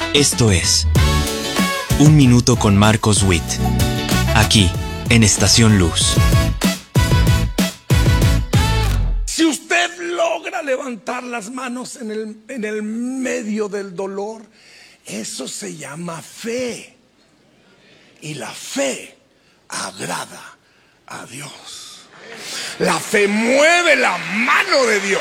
Esto es Un Minuto con Marcos Witt, aquí en Estación Luz. Si usted logra levantar las manos en el medio del dolor, eso se llama fe. Y la fe agrada a Dios. La fe mueve la mano de Dios.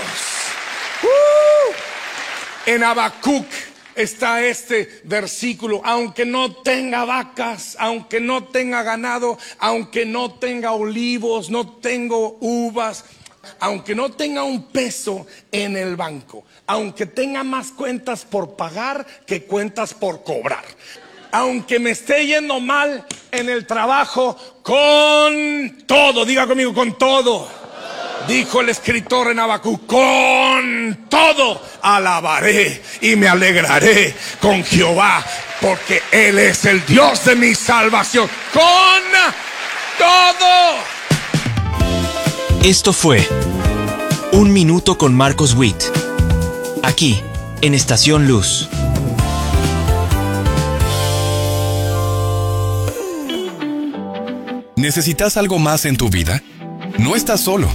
En Habacuc está este versículo: aunque no tenga vacas, aunque no tenga ganado, aunque no tenga olivos, no tengo uvas, aunque no tenga un peso en el banco, aunque tenga más cuentas por pagar que cuentas por cobrar, aunque me esté yendo mal en el trabajo, con todo, diga conmigo, con todo, dijo el escritor en Habacuc, con todo alabaré y me alegraré con Jehová, porque Él es el Dios de mi salvación. Con todo. Esto fue Un Minuto con Marcos Witt, aquí en Estación Luz. ¿Necesitas algo más en tu vida? No estás solo.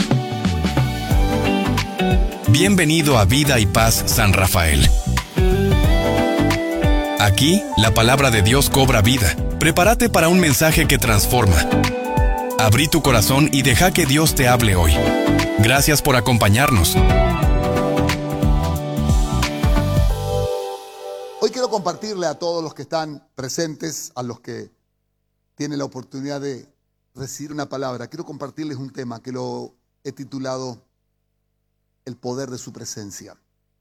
Bienvenido a Vida y Paz San Rafael. Aquí, la palabra de Dios cobra vida. Prepárate para un mensaje que transforma. Abrí tu corazón y deja que Dios te hable hoy. Gracias por acompañarnos. Hoy quiero compartirle a todos los que están presentes, a los que tienen la oportunidad de recibir una palabra, quiero compartirles un tema que lo he titulado El poder de su presencia.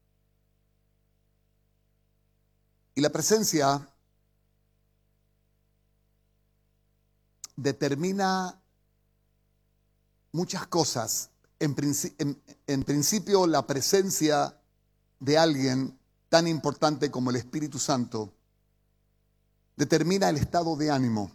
Y la presencia determina muchas cosas. En principio, la presencia de alguien tan importante como el Espíritu Santo determina el estado de ánimo.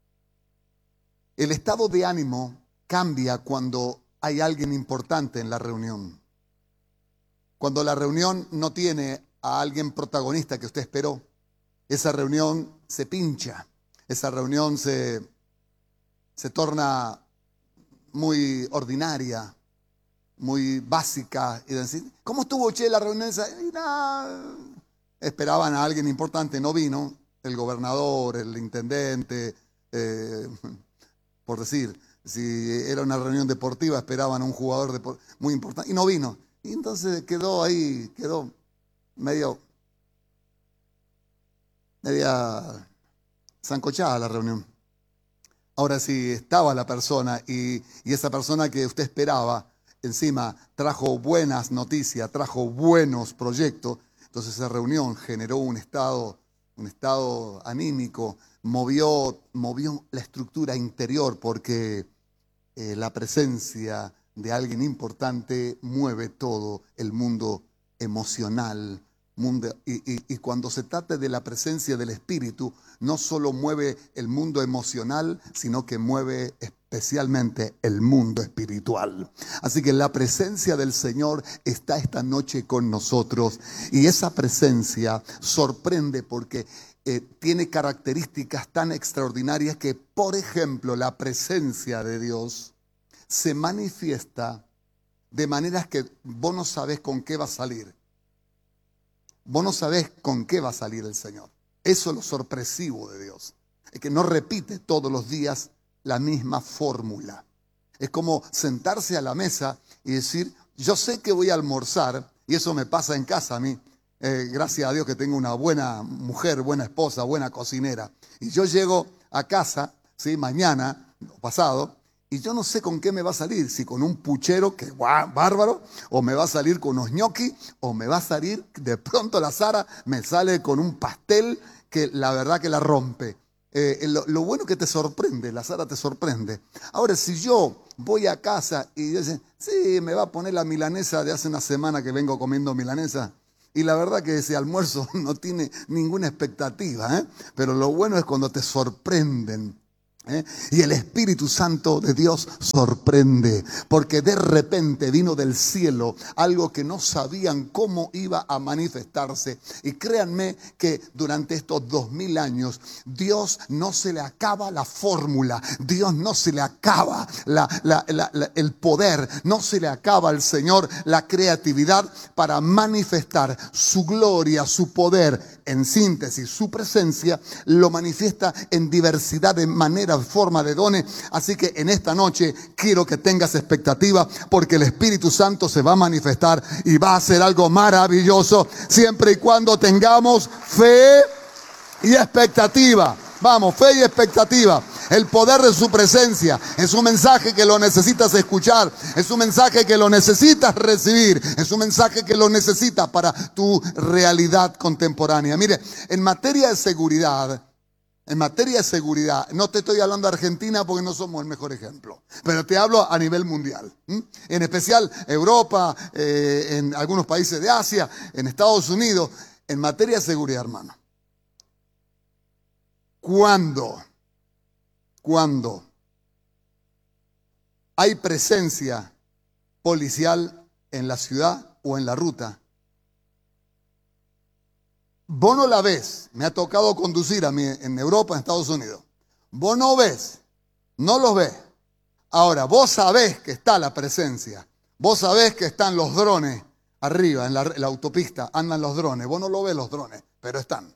El estado de ánimo cambia cuando hay alguien importante en la reunión. Cuando la reunión no tiene a alguien protagonista que usted esperó, esa reunión se pincha, esa reunión se torna muy ordinaria, muy básica. Y decir, ¿cómo estuvo, che, la reunión esa? Y nada, esperaban a alguien importante, no vino, el gobernador, el intendente, por decir, si era una reunión deportiva, esperaban a un jugador muy importante y no vino. Y entonces quedó media sancochada la reunión. Ahora, si estaba la persona y esa persona que usted esperaba, encima trajo buenas noticias, trajo buenos proyectos, entonces esa reunión generó un estado anímico, movió la estructura interior, porque la presencia de alguien importante mueve todo el mundo emocional. Y cuando se trata de la presencia del Espíritu, no solo mueve el mundo emocional, sino que mueve especialmente el mundo espiritual. Así que la presencia del Señor está esta noche con nosotros, y esa presencia sorprende porque tiene características tan extraordinarias que, por ejemplo, la presencia de Dios se manifiesta de maneras que vos no sabés con qué va a salir. Vos no sabés con qué va a salir el Señor. Eso es lo sorpresivo de Dios. Es que no repite todos los días la misma fórmula. Es como sentarse a la mesa y decir, yo sé que voy a almorzar, y eso me pasa en casa a mí. Gracias a Dios que tengo una buena mujer, buena esposa, buena cocinera. Y yo llego a casa, ¿sí?, mañana o pasado, y yo no sé con qué me va a salir, si con un puchero, que bárbaro, o me va a salir con unos ñoquis, o me va a salir, de pronto la Sara me sale con un pastel que la verdad que la rompe. Lo bueno que te sorprende, la Sara te sorprende. Ahora, si yo voy a casa y dicen, sí, me va a poner la milanesa de hace una semana que vengo comiendo milanesa, y la verdad que ese almuerzo no tiene ninguna expectativa, pero lo bueno es cuando te sorprenden. Y el Espíritu Santo de Dios sorprende, porque de repente vino del cielo algo que no sabían cómo iba a manifestarse. Y créanme que durante estos 2000 años, Dios no se le acaba la fórmula, Dios no se le acaba el poder, no se le acaba al Señor la creatividad para manifestar su gloria, su poder. En síntesis, su presencia lo manifiesta en diversidad de maneras, forma de dones. Así que en esta noche quiero que tengas expectativa, porque el Espíritu Santo se va a manifestar y va a hacer algo maravilloso, siempre y cuando tengamos fe y expectativa. Vamos, fe y expectativa. El poder de su presencia es un mensaje que lo necesitas escuchar, es un mensaje que lo necesitas recibir, es un mensaje que lo necesitas para tu realidad contemporánea. Mire, en materia de seguridad, no te estoy hablando de Argentina porque no somos el mejor ejemplo, pero te hablo a nivel mundial. En especial Europa, en algunos países de Asia, en Estados Unidos, en materia de seguridad, hermano. Cuando hay presencia policial en la ciudad o en la ruta, vos no la ves. Me ha tocado conducir a mí en Europa, en Estados Unidos. Vos no ves, no los ves. Ahora, vos sabés que está la presencia. Vos sabés que están los drones arriba, en la autopista, andan los drones. Vos no lo ves los drones, pero están.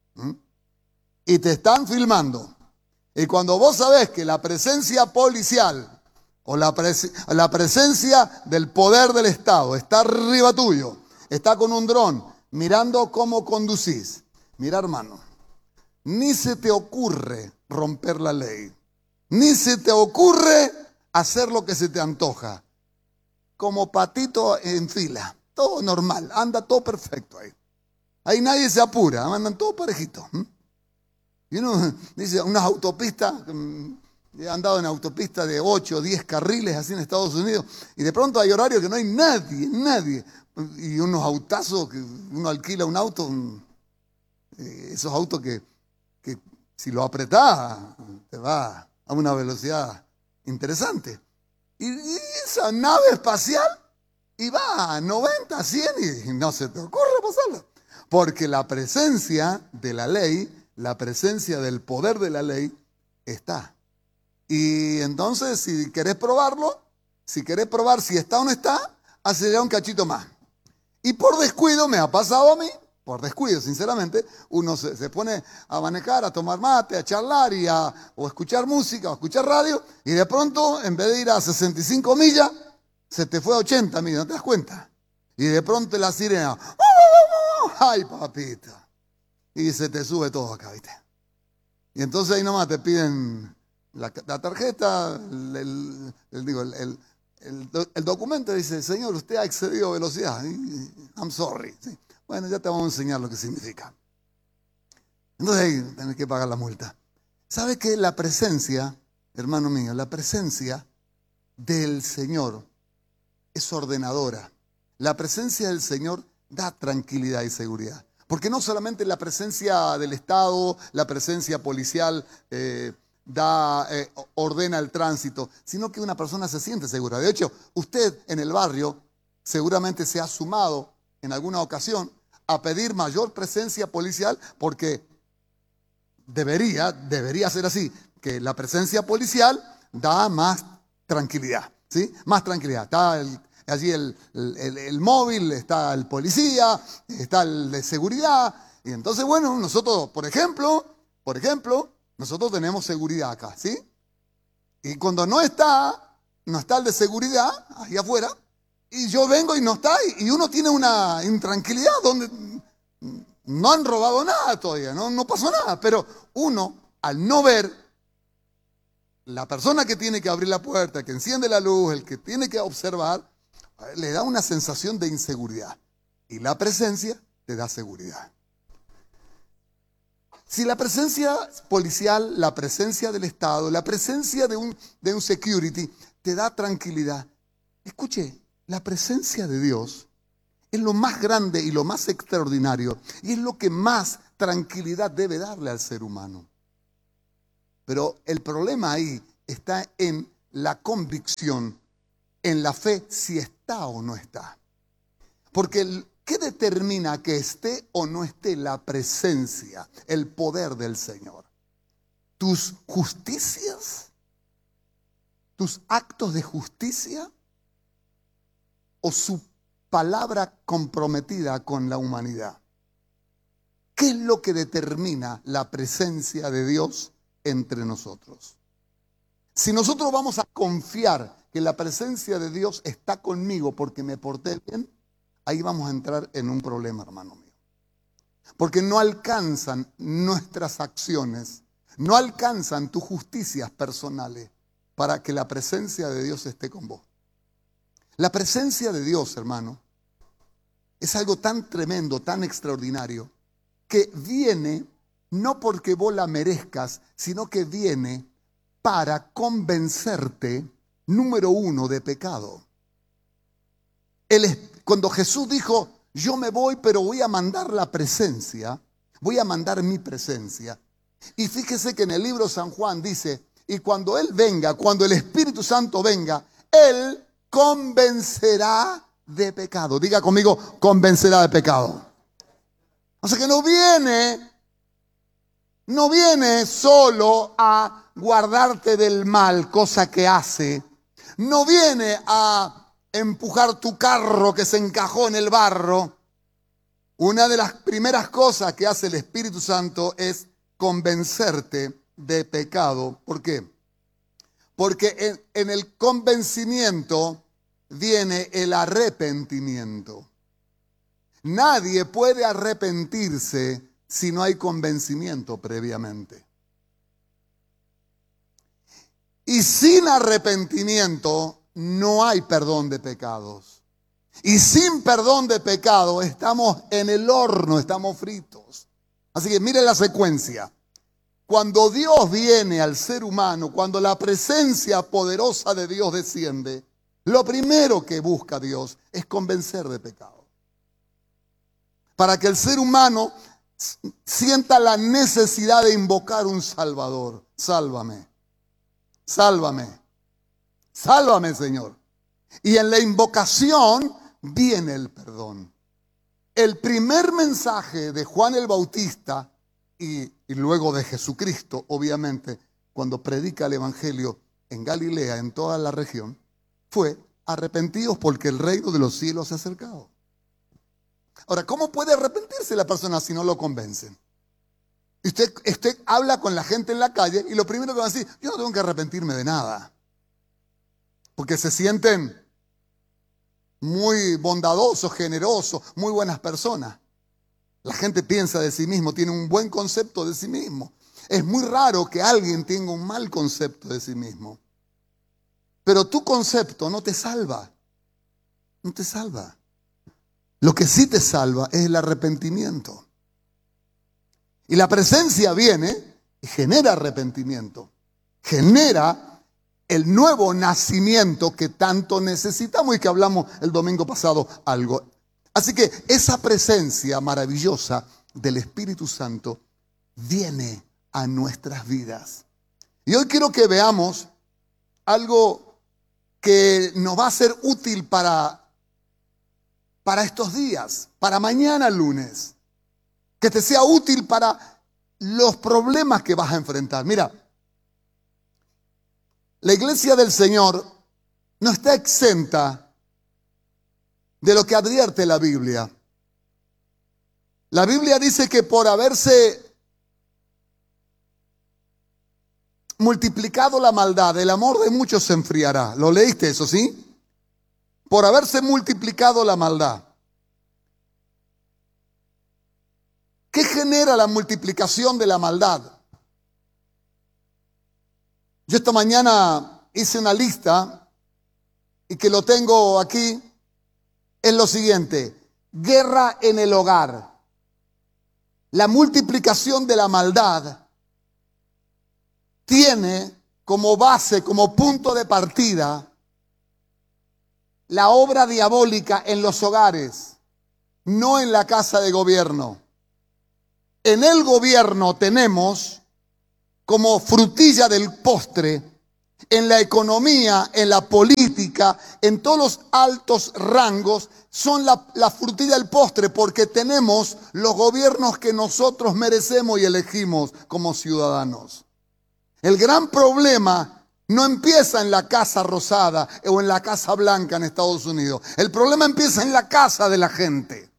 Y te están filmando. Y cuando vos sabés que la presencia policial o la presencia del poder del Estado está arriba tuyo, está con un dron mirando cómo conducís, mira, hermano, ni se te ocurre romper la ley, ni se te ocurre hacer lo que se te antoja, como patito en fila, todo normal, anda todo perfecto ahí. Ahí nadie se apura, andan todos parejitos. Y uno dice, unas autopistas, he andado en autopistas de 8 o 10 carriles así en Estados Unidos, y de pronto hay horarios que no hay nadie. Y unos autazos, que uno alquila un auto, esos autos que si lo apretás, te va a una velocidad interesante. Y esa nave espacial, y va a 90, 100, y no se te ocurre pasarla. Porque la presencia de la ley, la presencia del poder de la ley está. Y entonces, si querés probarlo, si querés probar si está o no está, acelera un cachito más. Y por descuido, me ha pasado a mí, por descuido, sinceramente, uno se pone a manejar, a tomar mate, a charlar o escuchar música, o escuchar radio, y de pronto, en vez de ir a 65 millas, se te fue a 80 millas, ¿no te das cuenta? Y de pronto la sirena, ¡ay, papito! Y se te sube todo acá, ¿viste? Y entonces ahí nomás te piden la tarjeta, el documento, dice, señor, usted ha excedido velocidad. I'm sorry. ¿Sí? Bueno, ya te vamos a enseñar lo que significa. Entonces ahí tenés que pagar la multa. ¿Sabe qué? La presencia, hermano mío, la presencia del Señor es ordenadora. La presencia del Señor da tranquilidad y seguridad. Porque no solamente la presencia del Estado, la presencia policial ordena el tránsito, sino que una persona se siente segura. De hecho, usted en el barrio seguramente se ha sumado en alguna ocasión a pedir mayor presencia policial, porque debería ser así, que la presencia policial da más tranquilidad, ¿sí? Más tranquilidad. Está allí el móvil, está el policía, está el de seguridad. Y entonces, bueno, nosotros, por ejemplo, nosotros tenemos seguridad acá, ¿sí? Y cuando no está el de seguridad, ahí afuera, y yo vengo y no está, y uno tiene una intranquilidad donde no han robado nada todavía, no pasó nada. Pero uno, al no ver, la persona que tiene que abrir la puerta, el que enciende la luz, el que tiene que observar, le da una sensación de inseguridad. Y la presencia te da seguridad. Si la presencia policial, la presencia del Estado, la presencia de un security te da tranquilidad, escuche, la presencia de Dios es lo más grande y lo más extraordinario, y es lo que más tranquilidad debe darle al ser humano. Pero el problema ahí está en la convicción, en la fe, si está o no está. Porque ¿qué determina que esté o no esté la presencia, el poder del Señor? ¿Tus justicias? ¿Tus actos de justicia? ¿O su palabra comprometida con la humanidad? ¿Qué es lo que determina la presencia de Dios entre nosotros? Si nosotros vamos a confiar que la presencia de Dios está conmigo porque me porté bien, ahí vamos a entrar en un problema, hermano mío. Porque no alcanzan nuestras acciones, no alcanzan tus justicias personales para que la presencia de Dios esté con vos. La presencia de Dios, hermano, es algo tan tremendo, tan extraordinario, que viene no porque vos la merezcas, sino que viene para convencerte, número uno, de pecado. Cuando Jesús dijo, yo me voy, pero voy a mandar la presencia, voy a mandar mi presencia. Y fíjese que en el libro de San Juan dice, y cuando Él venga, cuando el Espíritu Santo venga, Él convencerá de pecado. Diga conmigo, convencerá de pecado. O sea que no viene solo a guardarte del mal, cosa que hace. No viene a empujar tu carro que se encajó en el barro. Una de las primeras cosas que hace el Espíritu Santo es convencerte de pecado. ¿Por qué? Porque en el convencimiento viene el arrepentimiento. Nadie puede arrepentirse si no hay convencimiento previamente. Y sin arrepentimiento no hay perdón de pecados. Y sin perdón de pecado estamos en el horno, estamos fritos. Así que mire la secuencia. Cuando Dios viene al ser humano, cuando la presencia poderosa de Dios desciende, lo primero que busca Dios es convencer de pecado. Para que el ser humano sienta la necesidad de invocar un Salvador. Sálvame, sálvame, sálvame, Señor. Y en la invocación viene el perdón. El primer mensaje de Juan el Bautista y luego de Jesucristo, obviamente, cuando predica el Evangelio en Galilea, en toda la región, fue arrepentidos porque el reino de los cielos se ha acercado. Ahora, ¿cómo puede arrepentirse la persona si no lo convencen? Usted habla con la gente en la calle y lo primero que va a decir, yo no tengo que arrepentirme de nada. Porque se sienten muy bondadosos, generosos, muy buenas personas. La gente piensa de sí mismo, tiene un buen concepto de sí mismo. Es muy raro que alguien tenga un mal concepto de sí mismo. Pero tu concepto no te salva. No te salva. Lo que sí te salva es el arrepentimiento. Y la presencia viene y genera arrepentimiento. Genera el nuevo nacimiento que tanto necesitamos y que hablamos el domingo pasado algo. Así que esa presencia maravillosa del Espíritu Santo viene a nuestras vidas. Y hoy quiero que veamos algo que nos va a ser útil para estos días, para mañana lunes, que te sea útil para los problemas que vas a enfrentar. Mira, la iglesia del Señor no está exenta de lo que advierte la Biblia. La Biblia dice que por haberse multiplicado la maldad, el amor de muchos se enfriará. ¿Lo leíste eso, sí? Por haberse multiplicado la maldad. ¿Qué genera la multiplicación de la maldad? Yo esta mañana hice una lista y que lo tengo aquí. Es lo siguiente: guerra en el hogar. La multiplicación de la maldad tiene como base, como punto de partida, la obra diabólica en los hogares, no en la casa de gobierno. En el gobierno tenemos como frutilla del postre en la economía, en la política, en todos los altos rangos, son la frutilla del postre porque tenemos los gobiernos que nosotros merecemos y elegimos como ciudadanos. El gran problema no empieza en la Casa Rosada o en la Casa Blanca en Estados Unidos. El problema empieza en la casa de la gente.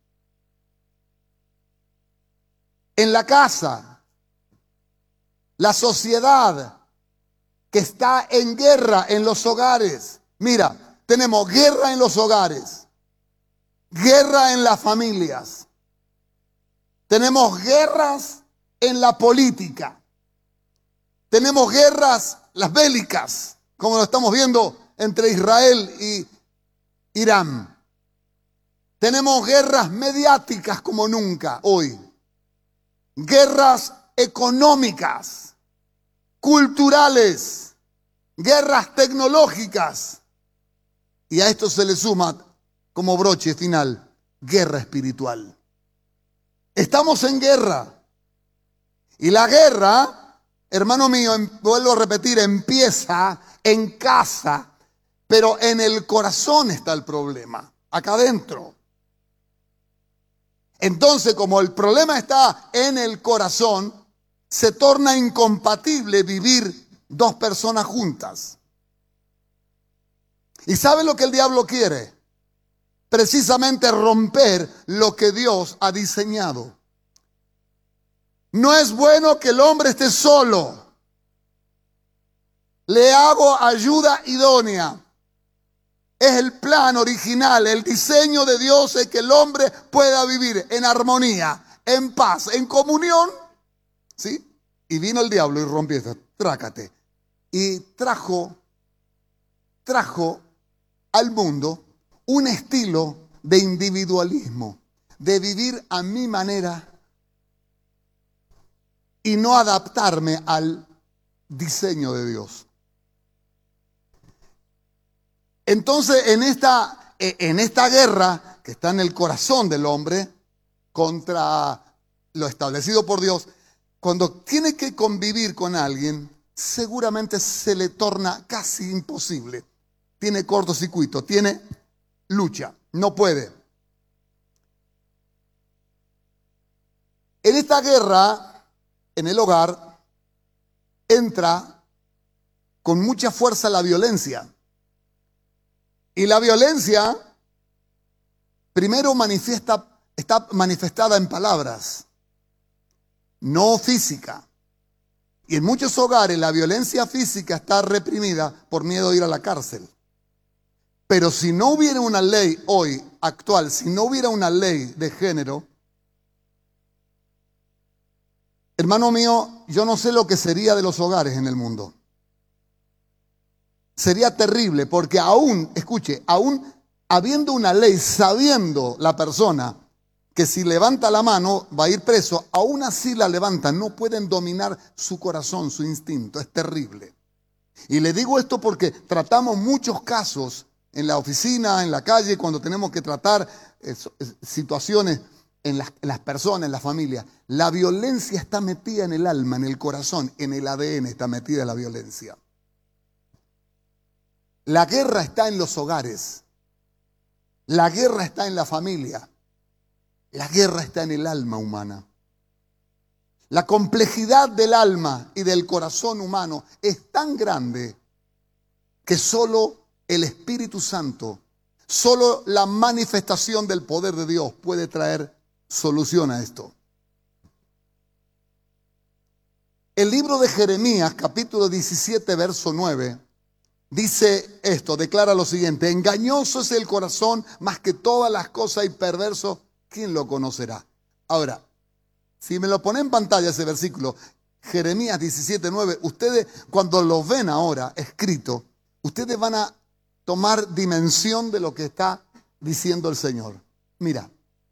En la casa. La sociedad que está en guerra en los hogares. Mira, tenemos guerra en los hogares. Guerra en las familias. Tenemos guerras en la política. Tenemos guerras, las bélicas, como lo estamos viendo entre Israel y Irán. Tenemos guerras mediáticas como nunca hoy. Guerras económicas, culturales, guerras tecnológicas. Y a esto se le suma, como broche final, guerra espiritual. Estamos en guerra. Y la guerra, hermano mío, vuelvo a repetir, empieza en casa, pero en el corazón está el problema, acá adentro. Entonces, como el problema está en el corazón, se torna incompatible vivir dos personas juntas. ¿Y sabe lo que el diablo quiere? Precisamente romper lo que Dios ha diseñado. No es bueno que el hombre esté solo. Le hago ayuda idónea. Es el plan original, el diseño de Dios es que el hombre pueda vivir en armonía, en paz, en comunión. ¿Sí? Y vino el diablo y rompió esto, trácate. Y trajo al mundo un estilo de individualismo, de vivir a mi manera y no adaptarme al diseño de Dios. Entonces, en esta guerra que está en el corazón del hombre contra lo establecido por Dios, cuando tiene que convivir con alguien, seguramente se le torna casi imposible. Tiene cortocircuito, tiene lucha, no puede. En esta guerra, en el hogar, entra con mucha fuerza la violencia. Y la violencia, primero está manifestada en palabras, no física. Y en muchos hogares la violencia física está reprimida por miedo a ir a la cárcel. Pero si no hubiera una ley hoy actual, si no hubiera una ley de género, hermano mío, yo no sé lo que sería de los hogares en el mundo. Sería terrible porque aún habiendo una ley, sabiendo la persona que si levanta la mano va a ir preso, aún así la levantan, no pueden dominar su corazón, su instinto, es terrible. Y le digo esto porque tratamos muchos casos en la oficina, en la calle, cuando tenemos que tratar situaciones en las personas, en la familia. La violencia está metida en el alma, en el corazón, en el ADN está metida la violencia. La guerra está en los hogares. La guerra está en la familia. La guerra está en el alma humana. La complejidad del alma y del corazón humano es tan grande que solo el Espíritu Santo, solo la manifestación del poder de Dios puede traer solución a esto. El libro de Jeremías, capítulo 17, verso 9, dice esto, declara lo siguiente: engañoso es el corazón más que todas las cosas y perverso, ¿quién lo conocerá? Ahora, si me lo pone en pantalla ese versículo, Jeremías 17, 9, ustedes cuando lo ven ahora escrito, ustedes van a tomar dimensión de lo que está diciendo el Señor. Mira,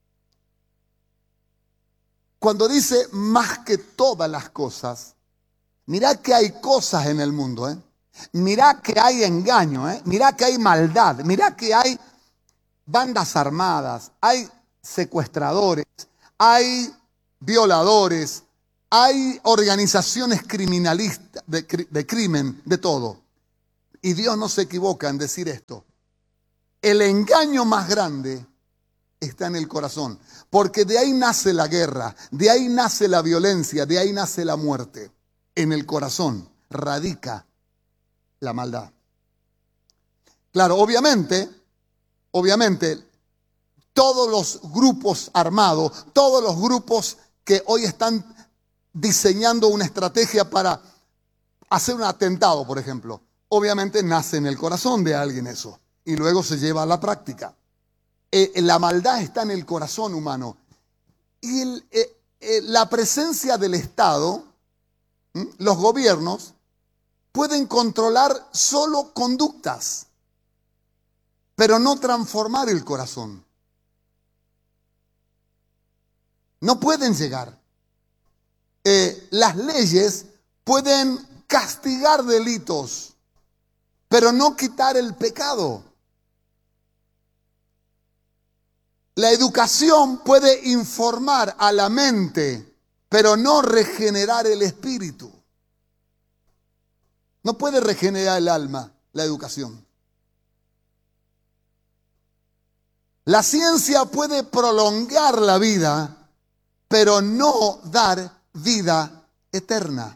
cuando dice más que todas las cosas, mira que hay cosas en el mundo, Mira que hay engaño, mira que hay maldad, mira que hay bandas armadas, hay secuestradores, hay violadores, hay organizaciones criminalistas, de crimen, de todo. Y Dios no se equivoca en decir esto. El engaño más grande está en el corazón, porque de ahí nace la guerra, de ahí nace la violencia, de ahí nace la muerte. En el corazón radica la maldad. Claro, obviamente, todos los grupos armados, todos los grupos que hoy están diseñando una estrategia para hacer un atentado, por ejemplo, obviamente nace en el corazón de alguien eso y luego se lleva a la práctica. La maldad está en el corazón humano. Y la presencia del Estado, los gobiernos, pueden controlar solo conductas, pero no transformar el corazón. No pueden llegar. Las leyes pueden castigar delitos, pero no quitar el pecado. La educación puede informar a la mente, pero no regenerar el espíritu. No puede regenerar el alma, la educación. La ciencia puede prolongar la vida, pero no dar vida eterna.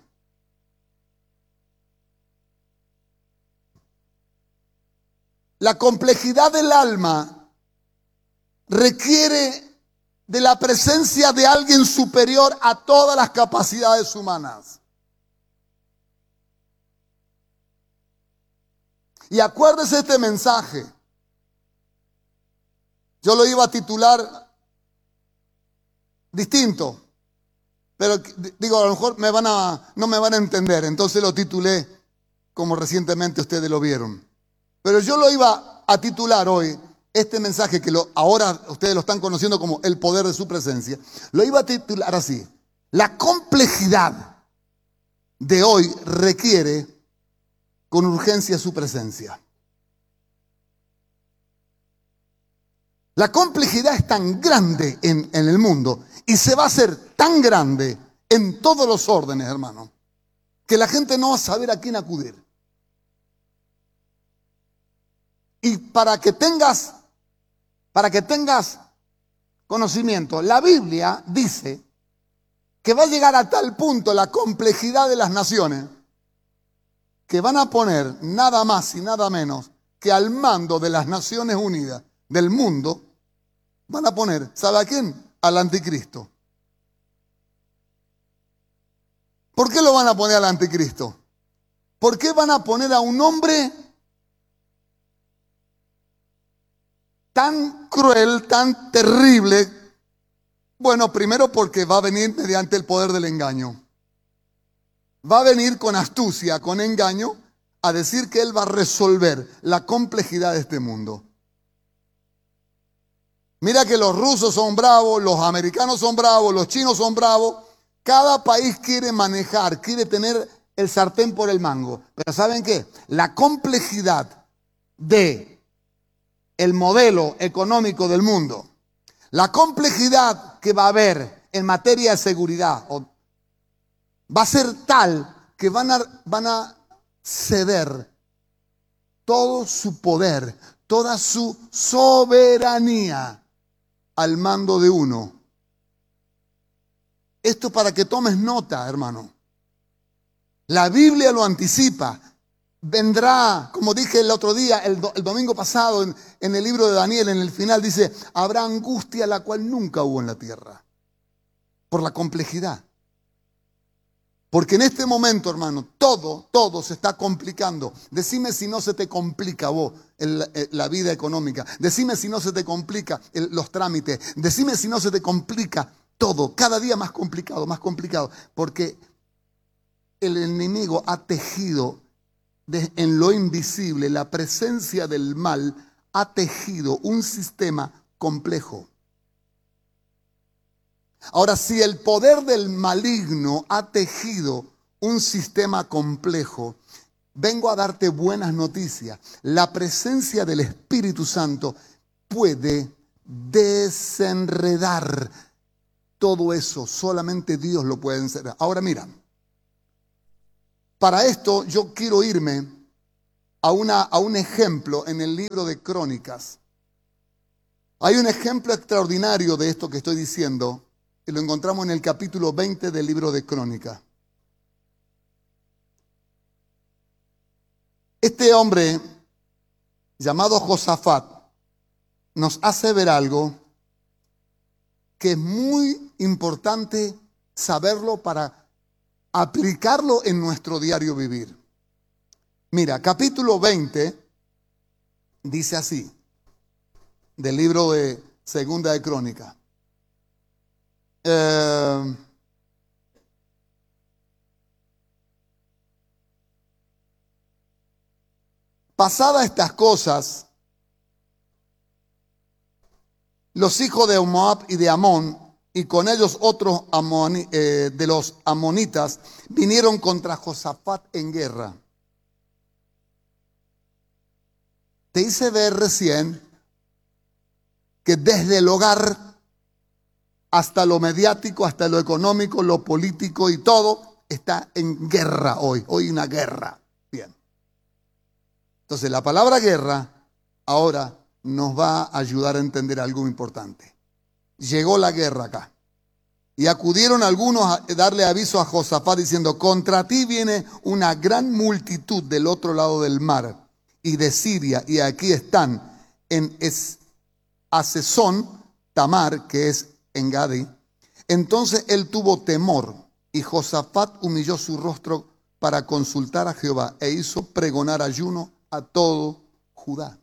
La complejidad del alma requiere de la presencia de alguien superior a todas las capacidades humanas. Y acuérdese este mensaje. Yo lo iba a titular distinto, pero digo, a lo mejor no me van a entender, entonces lo titulé como recientemente ustedes lo vieron. Pero yo lo iba a titular hoy, este mensaje que ahora ustedes lo están conociendo como el poder de su presencia, lo iba a titular así: la complejidad de hoy requiere con urgencia su presencia. La complejidad es tan grande en el mundo y se va a hacer tan grande en todos los órdenes, hermano, que la gente no va a saber a quién acudir. Y para que tengas conocimiento, la Biblia dice que va a llegar a tal punto la complejidad de las naciones que van a poner nada más y nada menos que al mando de las Naciones Unidas del mundo, van a poner, ¿sabe a quién? Al anticristo. ¿Por qué lo van a poner al anticristo? ¿Por qué van a poner a un hombre tan cruel, tan terrible? Bueno, primero porque va a venir mediante el poder del engaño. Va a venir con astucia, con engaño, a decir que él va a resolver la complejidad de este mundo. Mira que los rusos son bravos, los americanos son bravos, los chinos son bravos. Cada país quiere manejar, quiere tener el sartén por el mango. Pero ¿saben qué? La complejidad de el modelo económico del mundo, la complejidad que va a haber en materia de seguridad, va a ser tal que van a ceder todo su poder, toda su soberanía al mando de uno. Esto para que tomes nota, hermano. La Biblia lo anticipa. Vendrá, como dije el otro día, el domingo pasado, en el libro de Daniel, en el final dice, habrá angustia la cual nunca hubo en la tierra. Por la complejidad. Porque en este momento, hermano, todo se está complicando. Decime si no se te complica vos la vida económica. Decime si no se te complica los trámites. Decime si no se te complica todo. Cada día más complicado, más complicado. Porque el enemigo ha tejido en lo invisible, la presencia del mal ha tejido un sistema complejo. Ahora, si el poder del maligno ha tejido un sistema complejo, vengo a darte buenas noticias. La presencia del Espíritu Santo puede desenredar todo eso solamente Dios lo puede hacer. Ahora mira, para esto yo quiero irme a un ejemplo en el libro de Crónicas. Hay un ejemplo extraordinario de esto que estoy diciendo, y lo encontramos en el capítulo 20 del libro de Crónicas. Este hombre llamado Josafat nos hace ver algo que es muy importante saberlo para aplicarlo en nuestro diario vivir. Mira, capítulo 20 dice así, del libro de Segunda de Crónicas. Pasadas estas cosas, los hijos de Moab y de Amón, y con ellos otros de los amonitas, vinieron contra Josafat en guerra. Te hice ver recién que desde el hogar hasta lo mediático, hasta lo económico, lo político y todo está en guerra hoy. Hoy una guerra. Bien. Entonces la palabra guerra ahora nos va a ayudar a entender algo importante. Llegó la guerra acá. Y acudieron algunos a darle aviso a Josafat diciendo: contra ti viene una gran multitud del otro lado del mar y de Siria, y aquí están en Asesón Tamar, que es en Gadi. Entonces él tuvo temor, y Josafat humilló su rostro para consultar a Jehová, e hizo pregonar ayuno a todo Judá.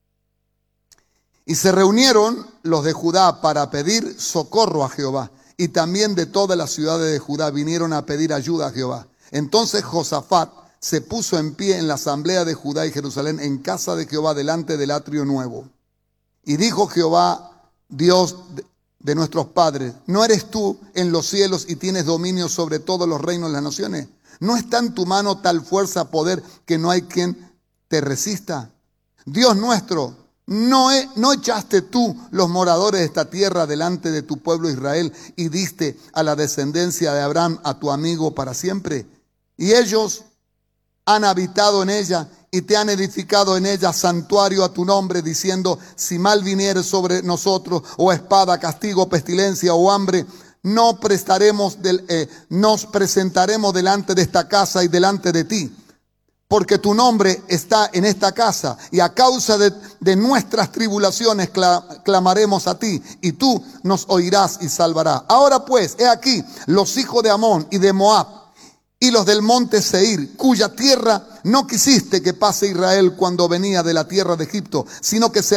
Y se reunieron los de Judá para pedir socorro a Jehová, y también de todas las ciudades de Judá vinieron a pedir ayuda a Jehová. Entonces Josafat se puso en pie en la asamblea de Judá y Jerusalén, en casa de Jehová, delante del atrio nuevo. Y dijo Jehová, Dios de nuestros padres: ¿no eres tú en los cielos y tienes dominio sobre todos los reinos de las naciones? ¿No está en tu mano tal fuerza, poder, que no hay quien te resista? Dios nuestro, ¿no echaste tú los moradores de esta tierra delante de tu pueblo Israel y diste a la descendencia de Abraham, a tu amigo, para siempre? Y ellos han habitado en ella y te han edificado en ella santuario a tu nombre, diciendo: si mal viniere sobre nosotros, o espada, castigo, pestilencia o hambre, nos presentaremos delante de esta casa y delante de ti, porque tu nombre está en esta casa, y a causa de nuestras tribulaciones clamaremos a ti, y tú nos oirás y salvarás. Ahora pues, he aquí los hijos de Amón y de Moab y los del monte Seir, cuya tierra no quisiste que pase Israel cuando venía de la tierra de Egipto, sino que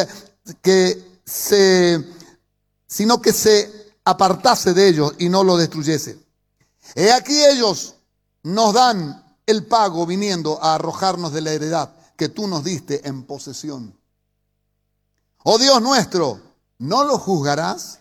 se apartase de ellos y no lo destruyese. He aquí ellos nos dan el pago viniendo a arrojarnos de la heredad que tú nos diste en posesión. Oh Dios nuestro, ¿no lo juzgarás?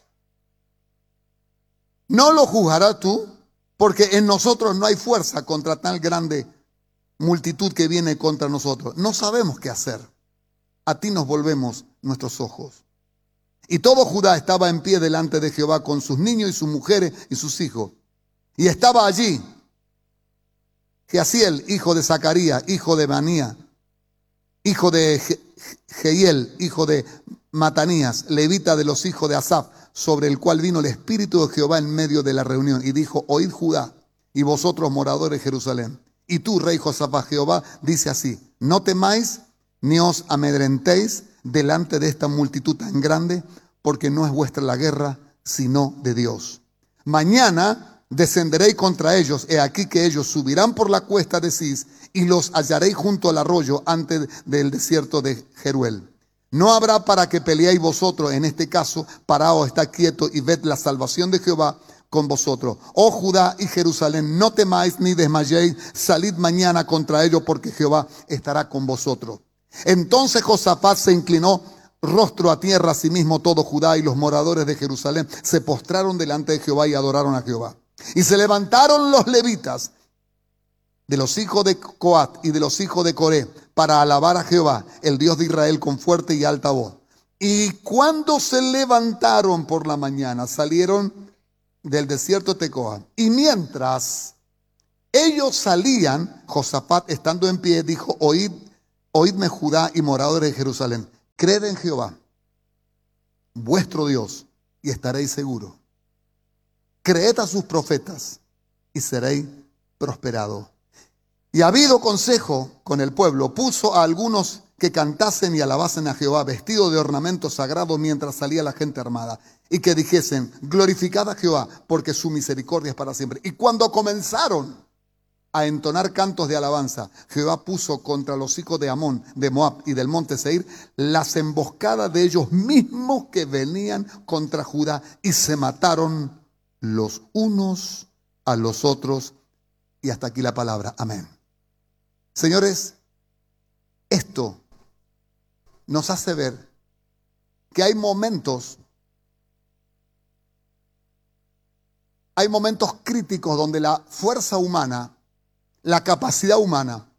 ¿No lo juzgarás tú? Porque en nosotros no hay fuerza contra tal grande multitud que viene contra nosotros. No sabemos qué hacer. A ti nos volvemos nuestros ojos. Y todo Judá estaba en pie delante de Jehová con sus niños y sus mujeres y sus hijos. Y estaba allí Jeasiel, hijo de Zacarías, hijo de Manía, hijo de Jehiel, hijo de Matanías, levita de los hijos de Asaf, sobre el cual vino el Espíritu de Jehová en medio de la reunión, y dijo: oíd Judá, y vosotros moradores de Jerusalén, y tú, rey Josafat, Jehová dice así: no temáis ni os amedrentéis delante de esta multitud tan grande, porque no es vuestra la guerra, sino de Dios. Mañana descenderéis contra ellos, he aquí que ellos subirán por la cuesta de Cis, y los hallaréis junto al arroyo antes del desierto de Jeruel. No habrá para que peleéis vosotros, en este caso, paraos, está quieto y ved la salvación de Jehová con vosotros. Oh Judá y Jerusalén, no temáis ni desmayéis, salid mañana contra ellos, porque Jehová estará con vosotros. Entonces Josafat se inclinó rostro a tierra, asimismo todo Judá y los moradores de Jerusalén se postraron delante de Jehová y adoraron a Jehová. Y se levantaron los levitas de los hijos de Coat y de los hijos de Coré para alabar a Jehová, el Dios de Israel, con fuerte y alta voz. Y cuando se levantaron por la mañana, salieron del desierto de Tecoa. Y mientras ellos salían, Josafat, estando en pie, dijo: oídme Judá y moradores de Jerusalén, creed en Jehová, vuestro Dios, y estaréis seguros. Creed a sus profetas y seréis prosperados. Y habido consejo con el pueblo, puso a algunos que cantasen y alabasen a Jehová, vestidos de ornamentos sagrados, mientras salía la gente armada, y que dijesen: glorificad a Jehová, porque su misericordia es para siempre. Y cuando comenzaron a entonar cantos de alabanza, Jehová puso contra los hijos de Amón, de Moab y del monte Seir, las emboscadas de ellos mismos que venían contra Judá, y se mataron los unos a los otros. Y hasta aquí la palabra. Amén. Señores, esto nos hace ver que hay momentos críticos donde la fuerza humana, la capacidad humana,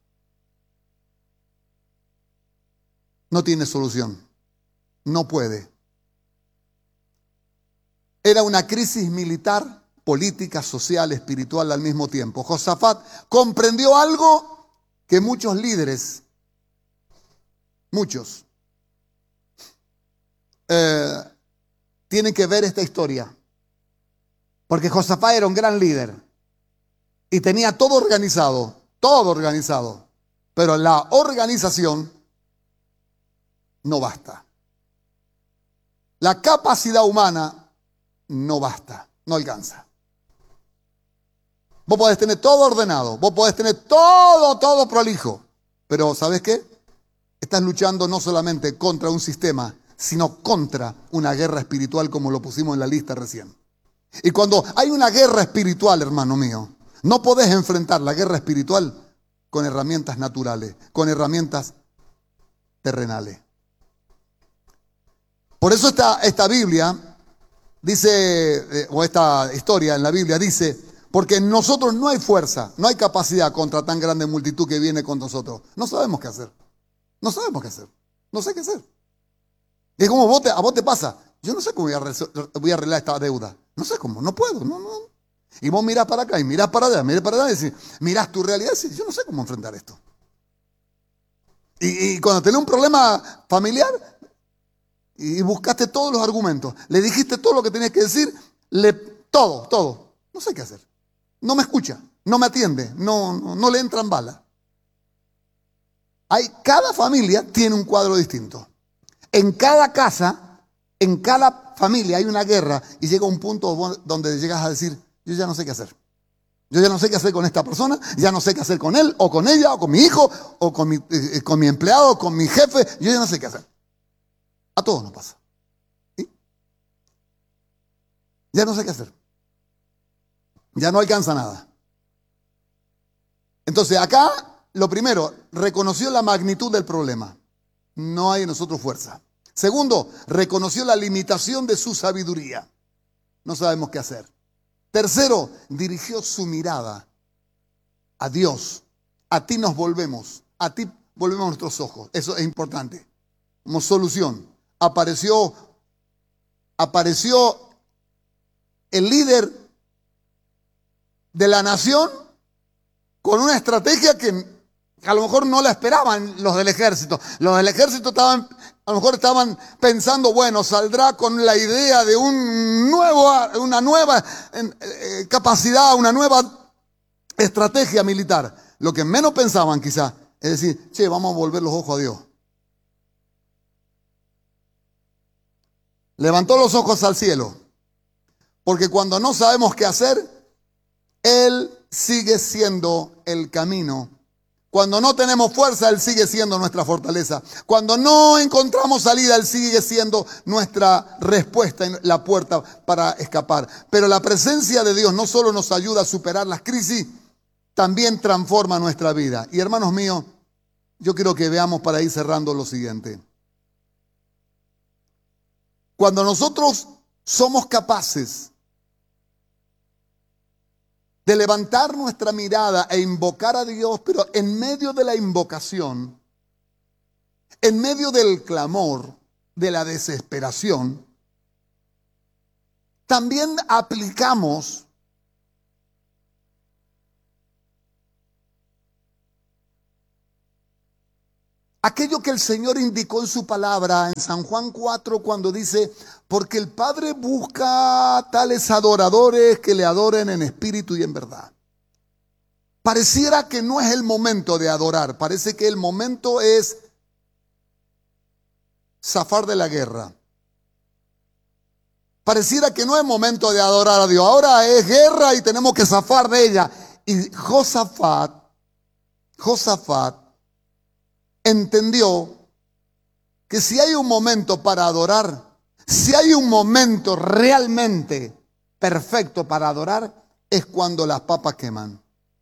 no tiene solución, no puede. Era una crisis militar, política, social, espiritual al mismo tiempo. Josafat comprendió algo que muchos líderes, tienen que ver esta historia. Porque Josafat era un gran líder y tenía todo organizado, pero la organización no basta. La capacidad humana no basta, no alcanza. Vos podés tener todo ordenado, vos podés tener todo prolijo, pero ¿sabes qué? Estás luchando no solamente contra un sistema, sino contra una guerra espiritual, como lo pusimos en la lista recién. Y cuando hay una guerra espiritual, hermano mío, no podés enfrentar la guerra espiritual con herramientas naturales, con herramientas terrenales. Por eso esta Biblia dice, o esta historia en la Biblia dice: porque en nosotros no hay fuerza, no hay capacidad contra tan grande multitud que viene con nosotros. No sabemos qué hacer. No sé qué hacer. Y es como a vos te pasa: yo no sé cómo voy a arreglar esta deuda. No sé cómo, no puedo, no. Y vos mirás para acá y mirás para allá, y decís, mirás tu realidad y decís: yo no sé cómo enfrentar esto. Y cuando tenés un problema familiar y buscaste todos los argumentos, le dijiste todo lo que tenías que decir, todo. No sé qué hacer. No me escucha, no me atiende, no le entran balas. Cada familia tiene un cuadro distinto. En cada casa, en cada familia hay una guerra, y llega un punto donde llegas a decir: yo ya no sé qué hacer. Yo ya no sé qué hacer con esta persona, ya no sé qué hacer con él, o con ella, o con mi hijo, o con mi empleado, o con mi jefe. Yo ya no sé qué hacer. A todos nos pasa. ¿Sí? Ya no sé qué hacer. Ya no alcanza nada. Entonces acá, lo primero, reconoció la magnitud del problema. No hay en nosotros fuerza. Segundo, reconoció la limitación de su sabiduría. No sabemos qué hacer. Tercero, dirigió su mirada a Dios. A ti nos volvemos. A ti volvemos nuestros ojos. Eso es importante. Como solución. Apareció el líder de la nación con una estrategia que a lo mejor no la esperaban los del ejército. Los del ejército a lo mejor estaban pensando: bueno, saldrá con la idea de una nueva capacidad, una nueva estrategia militar. Lo que menos pensaban quizás es decir: che, vamos a volver los ojos a Dios. Levantó los ojos al cielo, porque cuando no sabemos qué hacer, Él sigue siendo el camino. Cuando no tenemos fuerza, Él sigue siendo nuestra fortaleza. Cuando no encontramos salida, Él sigue siendo nuestra respuesta en la puerta para escapar. Pero la presencia de Dios no solo nos ayuda a superar las crisis, también transforma nuestra vida. Y hermanos míos, yo quiero que veamos, para ir cerrando, lo siguiente. Cuando nosotros somos capaces de levantar nuestra mirada e invocar a Dios, pero en medio de la invocación, en medio del clamor, de la desesperación, también aplicamos aquello que el Señor indicó en su palabra en San Juan 4 cuando dice, porque el Padre busca tales adoradores que le adoren en espíritu y en verdad. Pareciera que no es el momento de adorar, parece que el momento es zafar de la guerra. Pareciera que no es momento de adorar a Dios, ahora es guerra y tenemos que zafar de ella. Y Josafat entendió que si hay un momento para adorar, si hay un momento realmente perfecto para adorar, es cuando las papas queman.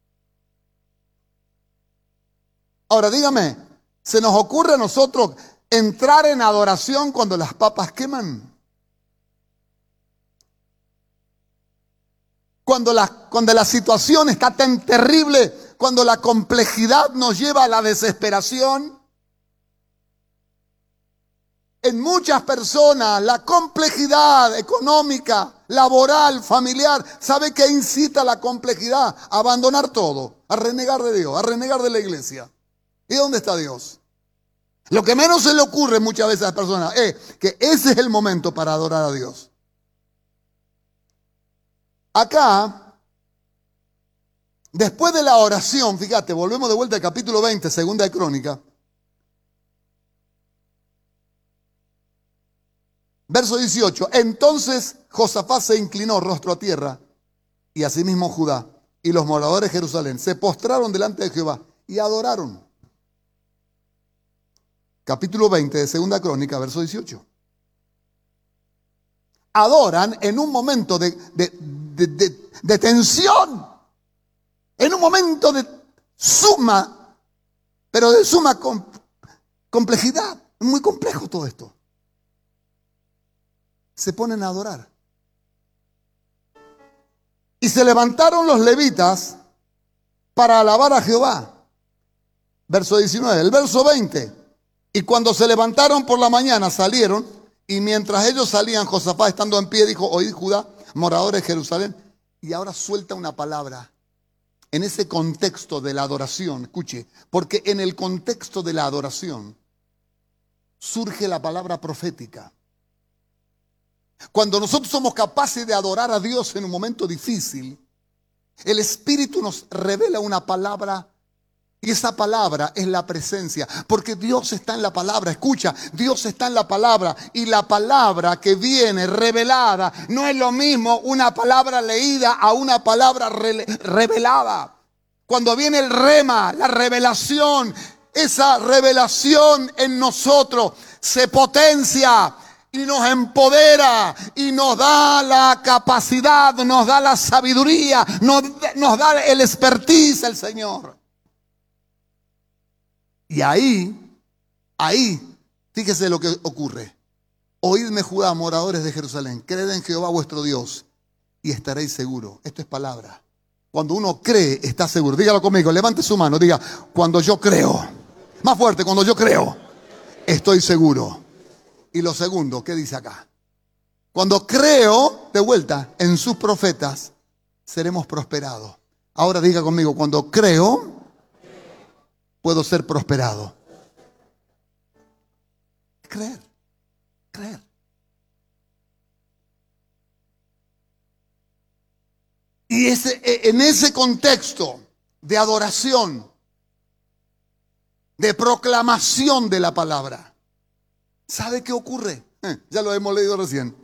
Ahora dígame, ¿se nos ocurre a nosotros entrar en adoración cuando las papas queman? Cuando la situación está tan terrible, cuando la complejidad nos lleva a la desesperación. En muchas personas la complejidad económica, laboral, familiar, ¿sabe qué incita a la complejidad? A abandonar todo, a renegar de Dios, a renegar de la iglesia. ¿Y dónde está Dios? Lo que menos se le ocurre muchas veces a las personas es que ese es el momento para adorar a Dios. Acá, después de la oración, fíjate, volvemos de vuelta al capítulo 20, segunda de Crónica. Verso 18. Entonces Josafat se inclinó rostro a tierra, y asimismo Judá y los moradores de Jerusalén se postraron delante de Jehová y adoraron. Capítulo 20 de segunda Crónica, verso 18. Adoran en un momento de tensión, en un momento de suma, pero de suma complejidad. Es muy complejo todo esto. Se ponen a adorar. Y se levantaron los levitas para alabar a Jehová. Verso 19. El verso 20. Y cuando se levantaron por la mañana salieron, y mientras ellos salían, Josafat estando en pie dijo, oíd Judá, moradores de Jerusalén. Y ahora suelta una palabra en ese contexto de la adoración. Escuche, porque en el contexto de la adoración surge la palabra profética. Cuando nosotros somos capaces de adorar a Dios en un momento difícil, el Espíritu nos revela una palabra. Y esa palabra es la presencia, porque Dios está en la palabra. Escucha, Dios está en la palabra, y la palabra que viene revelada no es lo mismo una palabra leída a una palabra revelada. Cuando viene el rema, la revelación, esa revelación en nosotros se potencia y nos empodera y nos da la capacidad, nos da la sabiduría, nos da el expertise el Señor. Y ahí, fíjese lo que ocurre. Oídme Judá, moradores de Jerusalén, creed en Jehová vuestro Dios y estaréis seguros. Esto es palabra. Cuando uno cree, está seguro. Dígalo conmigo, levante su mano, diga, cuando yo creo. Más fuerte, cuando yo creo, estoy seguro. Y lo segundo, ¿qué dice acá? Cuando creo, de vuelta, en sus profetas, seremos prosperados. Ahora diga conmigo, cuando creo, puedo ser prosperado. Creer. Y en ese contexto de adoración, de proclamación de la palabra, ¿sabe qué ocurre? Ya lo hemos leído recién.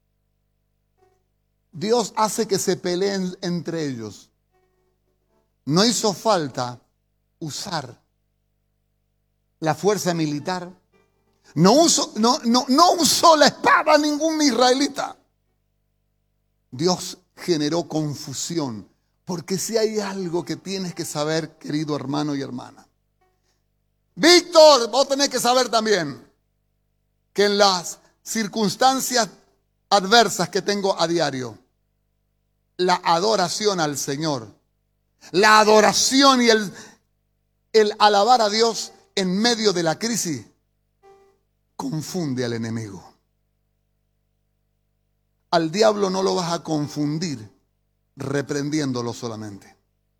Dios hace que se peleen entre ellos. No hizo falta usar la fuerza militar. No usó la espada ningún israelita. Dios generó confusión. Porque si hay algo que tienes que saber, querido hermano y hermana. Víctor, vos tenés que saber también que en las circunstancias adversas que tengo a diario, la adoración al Señor, la adoración y el alabar a Dios en medio de la crisis confunde al enemigo. al diablo no lo vas a confundir reprendiéndolo solamente.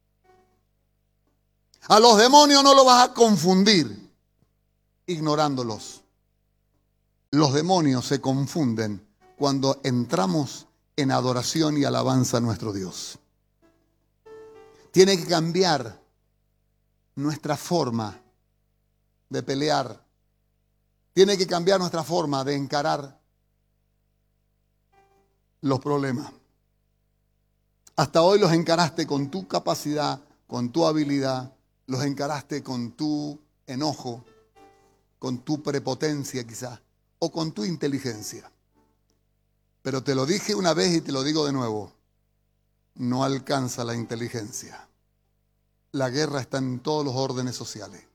A los demonios no lo vas a confundir ignorándolos. Los demonios se confunden cuando entramos en adoración y alabanza a nuestro Dios. Tiene que cambiar nuestra forma de pelear. Tiene que cambiar nuestra forma de encarar los problemas. Hasta hoy los encaraste con tu capacidad, con tu habilidad, los encaraste con tu enojo, con tu prepotencia quizás, o con tu inteligencia. Pero te lo dije una vez y te lo digo de nuevo, no alcanza la inteligencia. La guerra está en todos los órdenes sociales.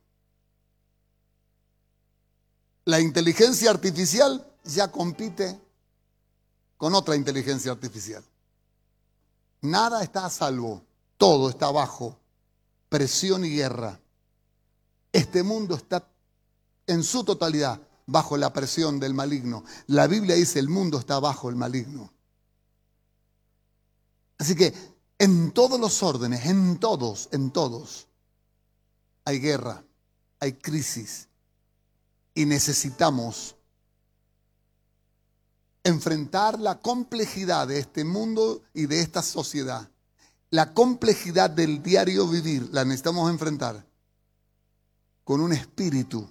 La inteligencia artificial ya compite con otra inteligencia artificial. Nada está a salvo, todo está bajo presión y guerra. Este mundo está en su totalidad bajo la presión del maligno. La Biblia dice el mundo está bajo el maligno. Así que en todos los órdenes, en todos, hay guerra, hay crisis y necesitamos enfrentar la complejidad de este mundo y de esta sociedad. La complejidad del diario vivir la necesitamos enfrentar con un espíritu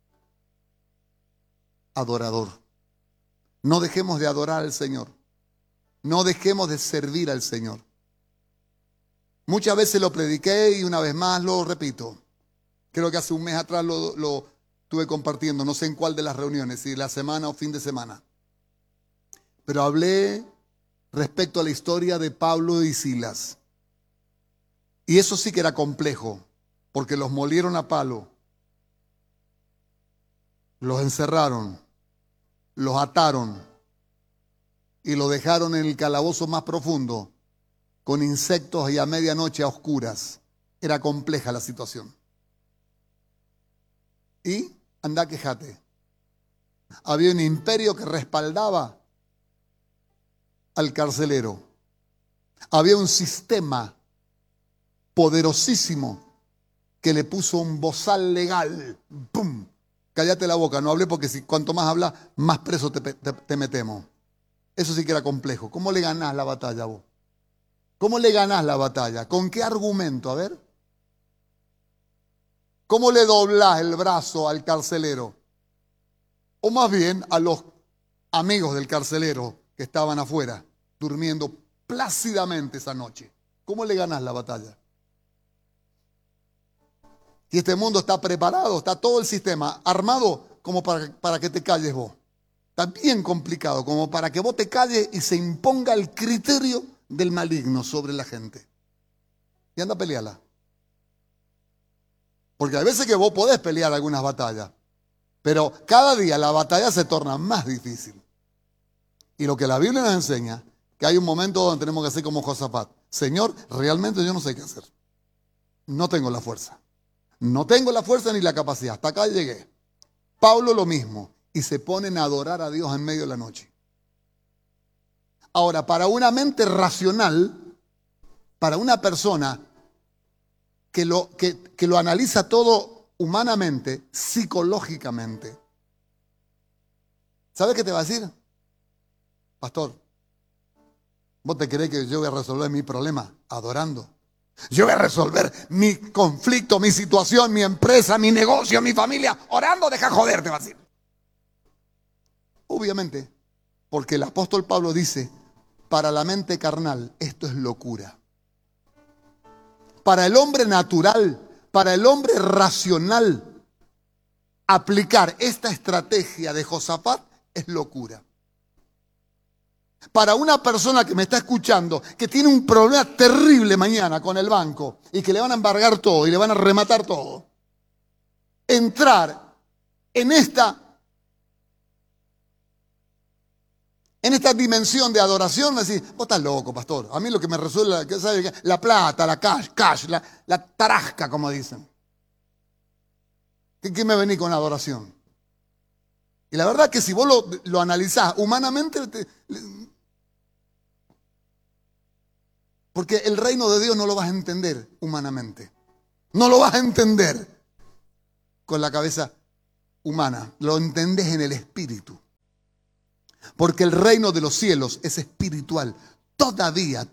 adorador. No dejemos de adorar al Señor. No dejemos de servir al Señor. Muchas veces lo prediqué y una vez más lo repito. Creo que hace un mes atrás lo estuve compartiendo, no sé en cuál de las reuniones, si la semana o fin de semana. Pero hablé respecto a la historia de Pablo y Silas. Y eso sí que era complejo, porque los molieron a palo, los encerraron, los ataron y los dejaron en el calabozo más profundo, con insectos y a medianoche a oscuras. Era compleja la situación. Y anda, quejate. Había un imperio que respaldaba al carcelero. Había un sistema poderosísimo que le puso un bozal legal. ¡Pum! Cállate la boca, no hablé porque cuanto más hablas, más preso te metemos. Eso sí que era complejo. ¿Cómo le ganás la batalla vos? ¿Cómo le ganás la batalla? ¿Con qué argumento? A ver. ¿Cómo le doblás el brazo al carcelero? O más bien a los amigos del carcelero que estaban afuera, durmiendo plácidamente esa noche. ¿Cómo le ganás la batalla? Y este mundo está preparado, está todo el sistema armado como para que te calles vos. Está bien complicado, como para que vos te calles y se imponga el criterio del maligno sobre la gente. Y anda a pelearla. Porque hay veces que vos podés pelear algunas batallas, pero cada día la batalla se torna más difícil. Y lo que la Biblia nos enseña, que hay un momento donde tenemos que hacer como Josafat. Señor, realmente yo no sé qué hacer. No tengo la fuerza. No tengo la fuerza ni la capacidad. Hasta acá llegué. Pablo lo mismo. Y se ponen a adorar a Dios en medio de la noche. Ahora, para una mente racional, para una persona que lo analiza todo humanamente, psicológicamente, ¿sabes qué te va a decir? Pastor, ¿vos te crees que yo voy a resolver mi problema adorando? Yo voy a resolver mi conflicto, mi situación, mi empresa, mi negocio, mi familia, orando, deja joder, te va a decir. Obviamente, porque el apóstol Pablo dice, para la mente carnal esto es locura. Para el hombre natural, para el hombre racional, aplicar esta estrategia de Josafat es locura. Para una persona que me está escuchando, que tiene un problema terrible mañana con el banco y que le van a embargar todo y le van a rematar todo, entrar en esta dimensión de adoración, decir, vos estás loco, pastor. A mí lo que me resuelve la plata, la cash, la tarasca, como dicen. ¿Qué me venís con adoración? Y la verdad que si vos lo analizás humanamente, Porque el reino de Dios no lo vas a entender humanamente. No lo vas a entender con la cabeza humana. Lo entendés en el espíritu. Porque el reino de los cielos es espiritual. Todavía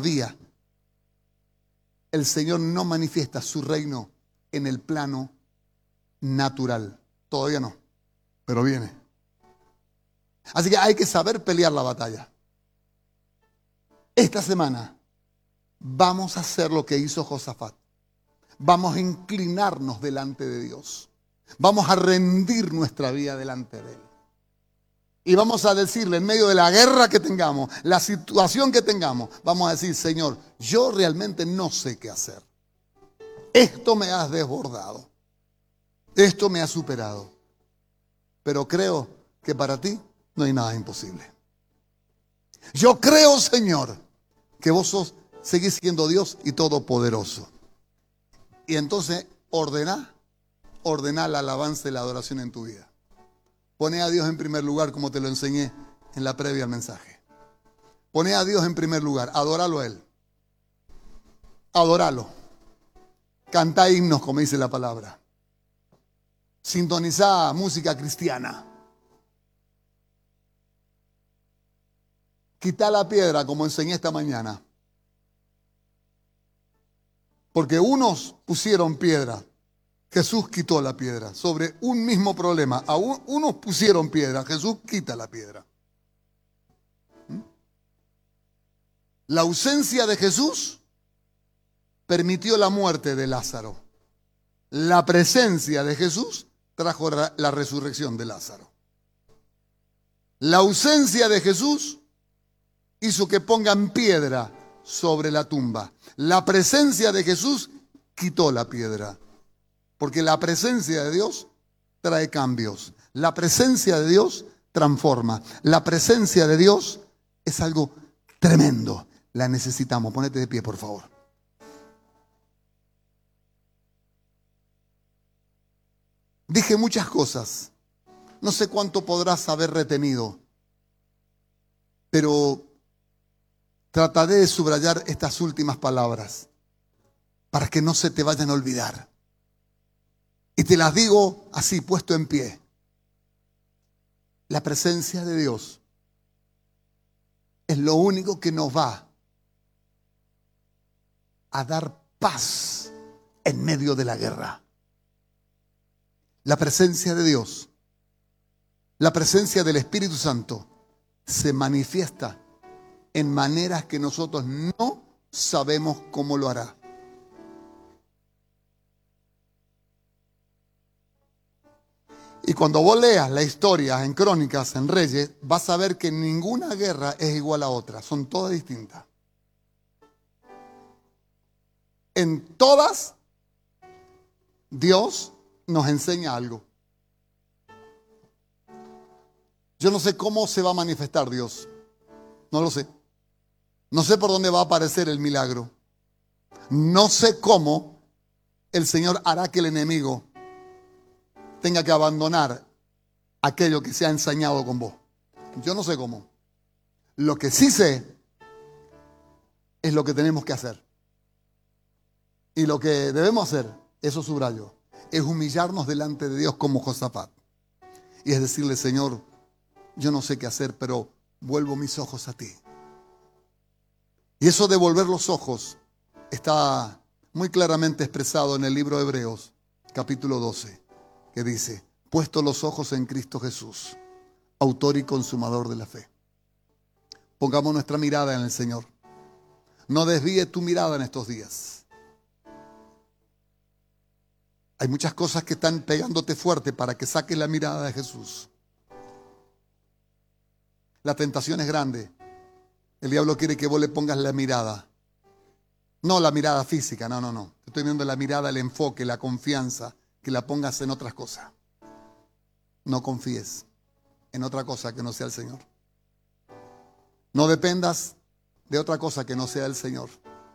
el Señor no manifiesta su reino en el plano natural. Todavía no, pero viene. Así que hay que saber pelear la batalla. Esta semana vamos a hacer lo que hizo Josafat. Vamos a inclinarnos delante de Dios. Vamos a rendir nuestra vida delante de Él. Y vamos a decirle en medio de la guerra que tengamos, la situación que tengamos, vamos a decir, Señor, yo realmente no sé qué hacer. Esto me has desbordado. Esto me ha superado. Pero creo que para ti no hay nada imposible. Yo creo, Señor, que vos seguís siendo Dios y todopoderoso. Y entonces ordena la alabanza y la adoración en tu vida. Poné a Dios en primer lugar, como te lo enseñé en la previa al mensaje. Poné a Dios en primer lugar, adóralo a Él. Adóralo. Cantá himnos, como dice la palabra. Sintonizá música cristiana. Quitá la piedra, como enseñé esta mañana. Porque unos pusieron piedra. Jesús quitó la piedra sobre un mismo problema. Unos pusieron piedra, Jesús quita la piedra. La ausencia de Jesús permitió la muerte de Lázaro. La presencia de Jesús trajo la resurrección de Lázaro. La ausencia de Jesús hizo que pongan piedra sobre la tumba. La presencia de Jesús quitó la piedra. Porque la presencia de Dios trae cambios. La presencia de Dios transforma. La presencia de Dios es algo tremendo. La necesitamos. Ponete de pie, por favor. Dije muchas cosas. No sé cuánto podrás haber retenido. Pero trataré de subrayar estas últimas palabras para que no se te vayan a olvidar. Y te las digo así, puesto en pie. La presencia de Dios es lo único que nos va a dar paz en medio de la guerra. La presencia de Dios, la presencia del Espíritu Santo se manifiesta en maneras que nosotros no sabemos cómo lo hará. Y cuando vos leas la historia en Crónicas, en Reyes, vas a ver que ninguna guerra es igual a otra. Son todas distintas. En todas, Dios nos enseña algo. Yo no sé cómo se va a manifestar Dios. No lo sé. No sé por dónde va a aparecer el milagro. No sé cómo el Señor hará que el enemigo tenga que abandonar aquello que se ha ensañado con vos. Yo no sé cómo. Lo que sí sé es lo que tenemos que hacer. Y lo que debemos hacer, eso subrayo, es humillarnos delante de Dios como Josafat. Y es decirle, Señor, yo no sé qué hacer, pero vuelvo mis ojos a ti. Y eso de volver los ojos está muy claramente expresado en el libro de Hebreos, capítulo 12. Que dice, puesto los ojos en Cristo Jesús, autor y consumador de la fe. Pongamos nuestra mirada en el Señor. No desvíe tu mirada en estos días. Hay muchas cosas que están pegándote fuerte para que saques la mirada de Jesús. La tentación es grande. El diablo quiere que vos le pongas la mirada. No la mirada física, no. Estoy viendo la mirada, el enfoque, la confianza. Que la pongas en otras cosas. No confíes en otra cosa que no sea el Señor. No dependas de otra cosa que no sea el Señor.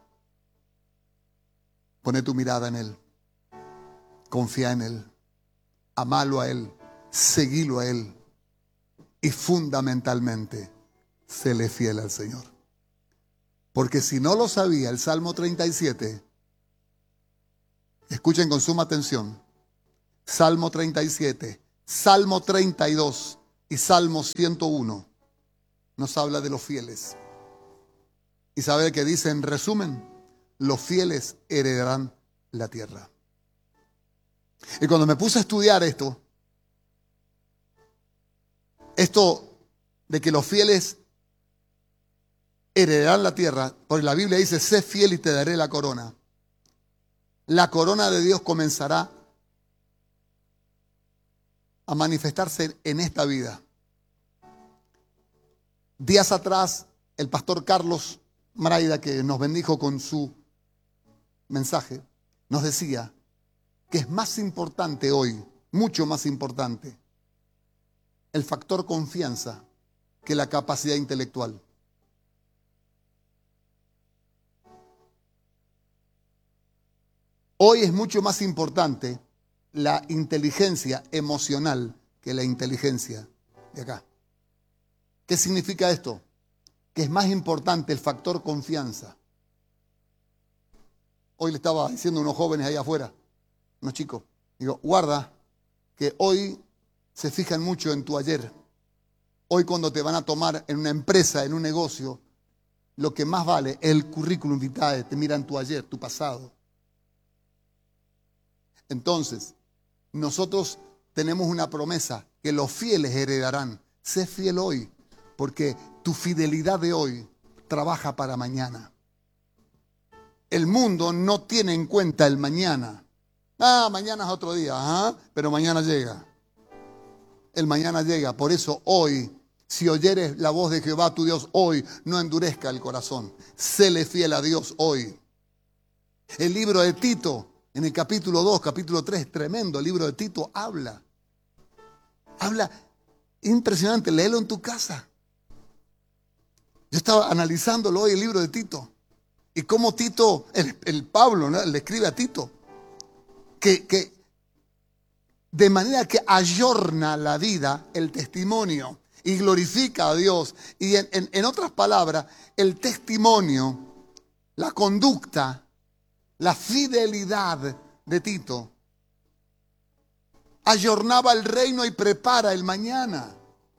Pone tu mirada en Él. Confía en Él. Amalo a Él. Seguilo a Él. Y fundamentalmente, séle fiel al Señor. Porque si no lo sabía, el Salmo 37, escuchen con suma atención, Salmo 37, Salmo 32 y Salmo 101 nos habla de los fieles. Y sabe que dice en resumen, los fieles heredarán la tierra. Y cuando me puse a estudiar esto de que los fieles heredarán la tierra, porque la Biblia dice, sé fiel y te daré la corona. La corona de Dios comenzará a manifestarse en esta vida. Días atrás, el pastor Carlos Maraida, que nos bendijo con su mensaje, nos decía que es más importante hoy, mucho más importante, el factor confianza que la capacidad intelectual. Hoy es mucho más importante la inteligencia emocional que la inteligencia de acá. ¿Qué significa esto? Que es más importante el factor confianza. Hoy le estaba diciendo a unos jóvenes ahí afuera, unos chicos, digo, guarda que hoy se fijan mucho en tu ayer. Hoy cuando te van a tomar en una empresa, en un negocio, lo que más vale es el currículum vitae, te miran tu ayer, tu pasado. Entonces, nosotros tenemos una promesa que los fieles heredarán. Sé fiel hoy, porque tu fidelidad de hoy trabaja para mañana. El mundo no tiene en cuenta el mañana. Mañana es otro día, pero mañana llega. El mañana llega. Por eso hoy, si oyeres la voz de Jehová tu Dios hoy, no endurezca el corazón. Séle fiel a Dios hoy. El libro de Tito, en el capítulo 2, capítulo 3, tremendo, el libro de Tito habla impresionante, léelo en tu casa. Yo estaba analizándolo hoy, el libro de Tito, y cómo Tito, el Pablo, ¿no?, le escribe a Tito, que de manera que ayorna la vida, el testimonio, y glorifica a Dios. Y en otras palabras, el testimonio, la conducta, la fidelidad de Tito ayornaba el reino y prepara el mañana.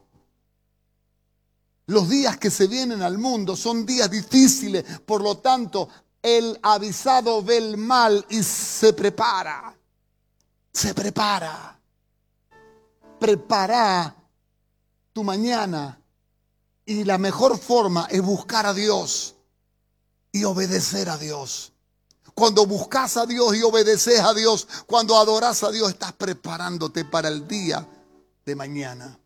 Los días que se vienen al mundo son días difíciles, por lo tanto, el avisado ve el mal y se prepara. Se prepara. Prepara tu mañana. Y la mejor forma es buscar a Dios y obedecer a Dios. Cuando buscas a Dios y obedeces a Dios, cuando adoras a Dios, estás preparándote para el día de mañana.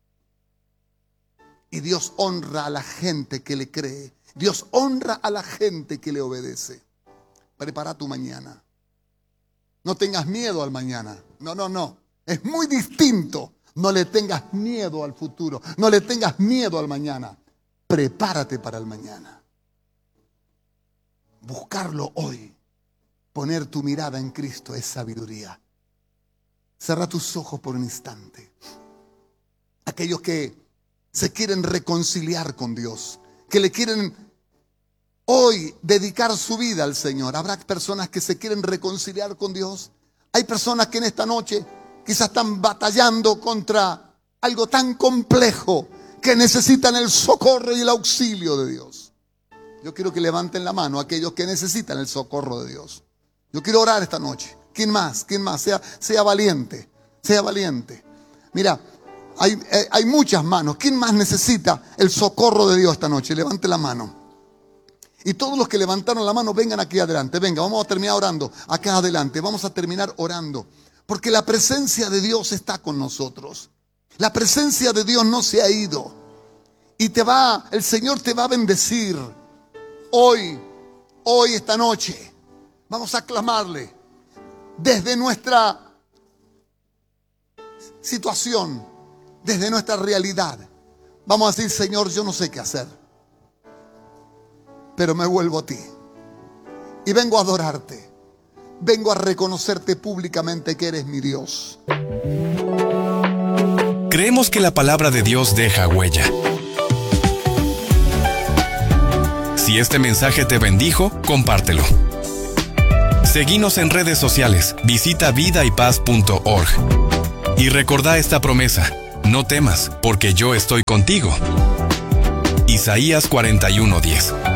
Y Dios honra a la gente que le cree. Dios honra a la gente que le obedece. Prepara tu mañana. No tengas miedo al mañana. No. Es muy distinto. No le tengas miedo al futuro. No le tengas miedo al mañana. Prepárate para el mañana. Buscarlo hoy. Poner tu mirada en Cristo es sabiduría. Cierra tus ojos por un instante. Aquellos que se quieren reconciliar con Dios, que le quieren hoy dedicar su vida al Señor. Habrá personas que se quieren reconciliar con Dios. Hay personas que en esta noche quizás están batallando contra algo tan complejo que necesitan el socorro y el auxilio de Dios. Yo quiero que levanten la mano aquellos que necesitan el socorro de Dios. Yo quiero orar esta noche. ¿Quién más? Sea valiente. Sea valiente. Mira, hay muchas manos. ¿Quién más necesita el socorro de Dios esta noche? Levante la mano. Y todos los que levantaron la mano, vengan aquí adelante. Venga, vamos a terminar orando. Acá adelante. Vamos a terminar orando. Porque la presencia de Dios está con nosotros. La presencia de Dios no se ha ido. Y el Señor te va a bendecir. Hoy, esta noche. Vamos a clamarle desde nuestra situación, desde nuestra realidad. Vamos a decir, Señor, yo no sé qué hacer, pero me vuelvo a ti y vengo a adorarte. Vengo a reconocerte públicamente que eres mi Dios. Creemos que la palabra de Dios deja huella. Si este mensaje te bendijo, compártelo. Seguinos en redes sociales, visita vidaypaz.org. Y recordá esta promesa: no temas, porque yo estoy contigo. Isaías 41:10.